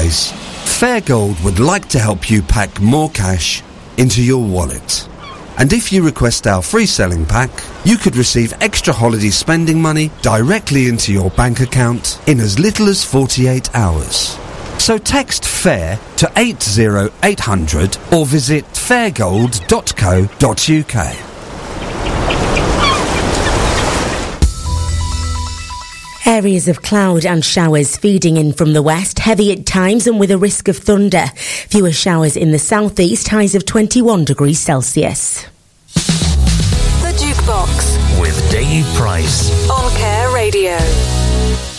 case, Fairgold would like to help you pack more cash into your wallet. And if you request our free selling pack, you could receive extra holiday spending money directly into your bank account in as little as 48 hours. So text FAIR to 80800 or visit fairgold.co.uk. Areas of cloud and showers feeding in from the west, heavy at times and with a risk of thunder. Fewer showers in the southeast, highs of 21 degrees Celsius. The Jukebox with Dave Price on Care Radio.